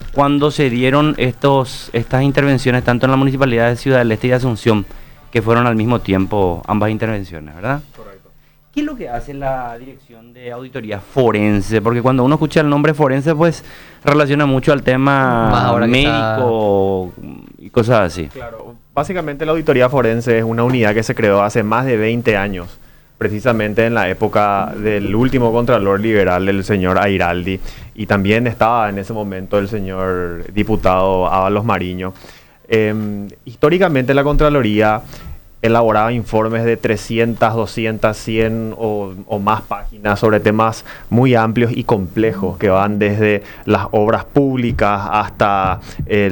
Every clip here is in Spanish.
cuando se dieron estas intervenciones tanto en la municipalidad de Ciudad del Este y de Asunción, que fueron al mismo tiempo ambas intervenciones, ¿verdad? Correcto. ¿Qué es lo que hace la Dirección de Auditoría Forense? Porque cuando uno escucha el nombre forense, pues relaciona mucho al tema médico y cosas así. Claro, básicamente la auditoría forense es una unidad que se creó hace más de 20 años, precisamente en la época del último contralor liberal, el señor Airaldi, y también estaba en ese momento el señor diputado Ábalos Mariño. Históricamente la Contraloría elaboraba informes de 300, 200, 100 o más páginas sobre temas muy amplios y complejos que van desde las obras públicas hasta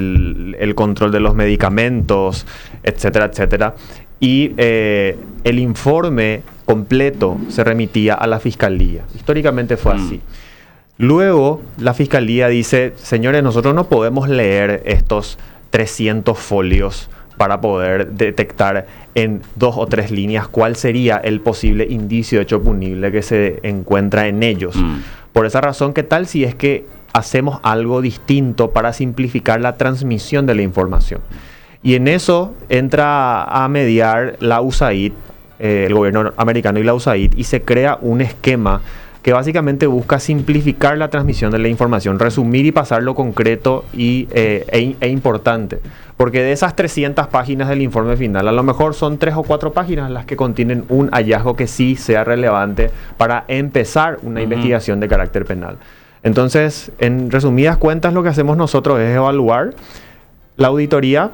el control de los medicamentos, etcétera, etcétera. Y el informe completo se remitía a la Fiscalía. Históricamente fue así. Luego la Fiscalía dice, señores, nosotros no podemos leer estos 300 folios para poder detectar en 2 o 3 líneas cuál sería el posible indicio de hecho punible que se encuentra en ellos. Por esa razón, ¿qué tal si es que hacemos algo distinto para simplificar la transmisión de la información? Y en eso entra a mediar la USAID, el gobierno americano y la USAID, y se crea un esquema que básicamente busca simplificar la transmisión de la información, resumir y pasar lo concreto e importante. Porque de esas 300 páginas del informe final, a lo mejor son 3 o 4 páginas las que contienen un hallazgo que sí sea relevante para empezar una investigación de carácter penal. Entonces, en resumidas cuentas, lo que hacemos nosotros es evaluar la auditoría,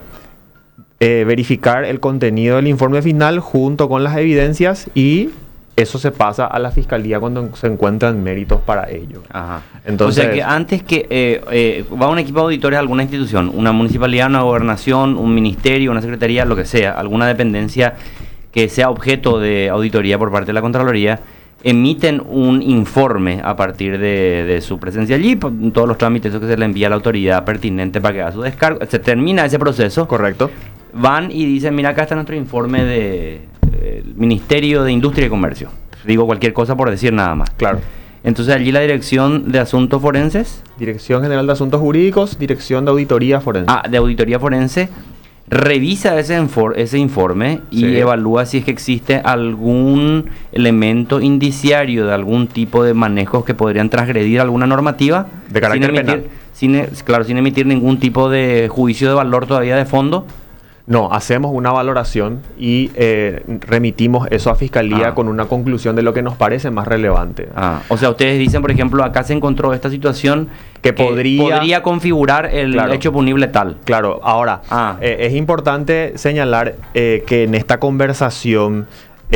verificar el contenido del informe final junto con las evidencias, y eso se pasa a la Fiscalía cuando se encuentran méritos para ello. Ajá. Entonces, o sea que antes que va un equipo de auditores a alguna institución, una municipalidad, una gobernación, un ministerio, una secretaría, lo que sea, alguna dependencia que sea objeto de auditoría por parte de la Contraloría, emiten un informe a partir de su presencia allí, todos los trámites que se le envía a la autoridad pertinente para que haga su descargo, se termina ese proceso. Correcto. Van y dicen, mira, acá está nuestro informe del Ministerio de Industria y Comercio. Digo cualquier cosa por decir nada más. Claro. Entonces allí la Dirección de Asuntos Forenses. Dirección General de Asuntos Jurídicos, Dirección de Auditoría Forense. De Auditoría Forense. Revisa ese informe y evalúa si es que existe algún elemento indiciario de algún tipo de manejos que podrían transgredir alguna normativa. De carácter penal. Sin emitir ningún tipo de juicio de valor todavía de fondo. No, hacemos una valoración y remitimos eso a Fiscalía con una conclusión de lo que nos parece más relevante. O sea, ustedes dicen, por ejemplo, acá se encontró esta situación que podría configurar el hecho punible tal. Claro, ahora, es importante señalar que en esta conversación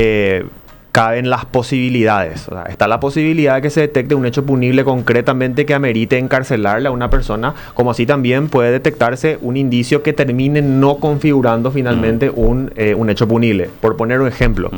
caben las posibilidades. O sea, está la posibilidad de que se detecte un hecho punible concretamente que amerite encarcelarle a una persona, como así también puede detectarse un indicio que termine no configurando finalmente un hecho punible. Por poner un ejemplo,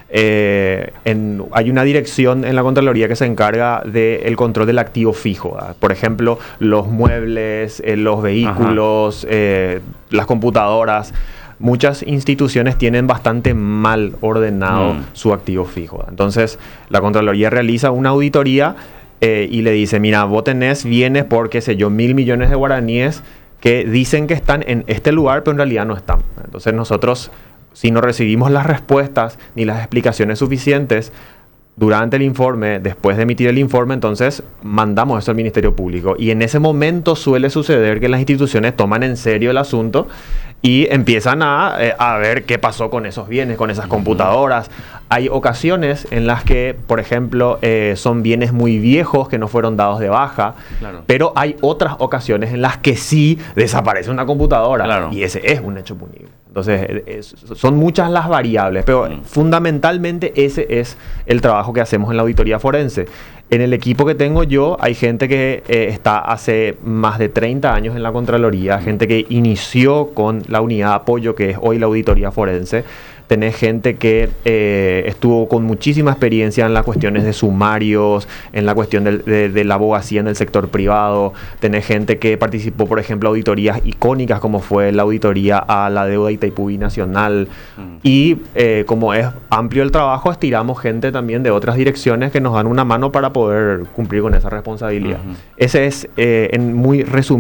hay una dirección en la Contraloría que se encarga del control del activo fijo. Por ejemplo, los muebles, los vehículos, las computadoras. Muchas instituciones tienen bastante mal ordenado su activo fijo. Entonces, la Contraloría realiza una auditoría y le dice, mira, vos tenés bienes por, qué sé yo, 1.000 millones de guaraníes que dicen que están en este lugar, pero en realidad no están. Entonces, nosotros, si no recibimos las respuestas ni las explicaciones suficientes durante el informe, después de emitir el informe, entonces mandamos eso al Ministerio Público. Y en ese momento suele suceder que las instituciones toman en serio el asunto y empiezan a ver qué pasó con esos bienes, con esas computadoras. Hay ocasiones en las que, por ejemplo, son bienes muy viejos que no fueron dados de baja, pero hay otras ocasiones en las que sí desaparece una computadora y ese es un hecho punible. Entonces, son muchas las variables, pero fundamentalmente ese es el trabajo que hacemos en la auditoría forense. En el equipo que tengo yo hay gente que está hace más de 30 años en la Contraloría, gente que inició con la unidad de apoyo que es hoy la auditoría forense. Tenés gente que estuvo con muchísima experiencia en las cuestiones de sumarios, en la cuestión de la abogacía en el sector privado. Tenés gente que participó, por ejemplo, auditorías icónicas como fue la auditoría a la deuda Itaipú Binacional. Y como es amplio el trabajo, estiramos gente también de otras direcciones que nos dan una mano para poder cumplir con esa responsabilidad. Ese es, en muy resumido,